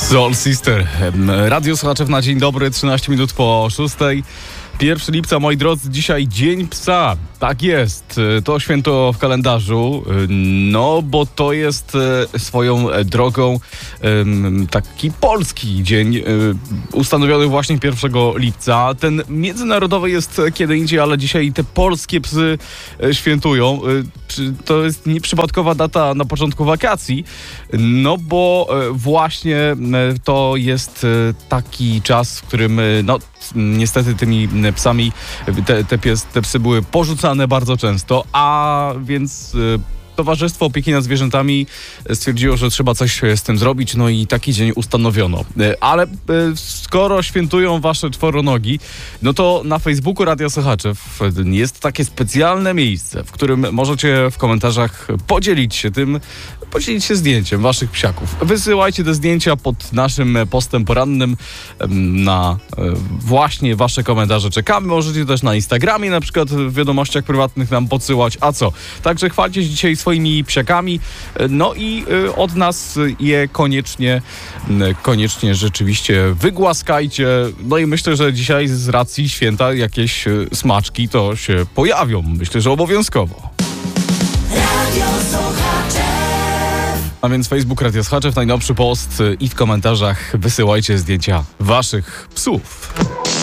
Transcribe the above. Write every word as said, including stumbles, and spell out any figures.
Soul Sister. Radio Słuchaczew na dzień dobry, trzynaście minut po szóstej. pierwszego lipca, moi drodzy, dzisiaj Dzień Psa. Tak jest, to święto w kalendarzu, no bo to jest swoją drogą taki polski dzień, ustanowiony właśnie pierwszego lipca. Ten międzynarodowy jest kiedy indziej, ale dzisiaj te polskie psy świętują. To jest nieprzypadkowa data na początku wakacji, no bo właśnie to jest taki czas, w którym no niestety tymi psami te, te, pies, te psy były porzucane bardzo często, a więc y, Towarzystwo Opieki nad Zwierzętami stwierdziło, że trzeba coś z tym zrobić, no i taki dzień ustanowiono. Y, ale y, skoro świętują wasze czworonogi, no to na Facebooku Radia Słuchaczew jest takie specjalne miejsce, w którym możecie w komentarzach podzielić się tym, podzielić się zdjęciem waszych psiaków. Wysyłajcie te zdjęcia pod naszym postem porannym na właśnie wasze komentarze. Czekamy. Możecie też na Instagramie na przykład w wiadomościach prywatnych nam podsyłać. A co? Także chwalcie się dzisiaj swoimi psiakami. No i od nas je koniecznie, koniecznie rzeczywiście wygłaskajcie. No i myślę, że dzisiaj z racji święta jakieś smaczki to się pojawią. Myślę, że obowiązkowo. Radio Słuchaczew. A więc Facebook Radio Słuchaczew, najnowszy post i w komentarzach wysyłajcie zdjęcia waszych psów.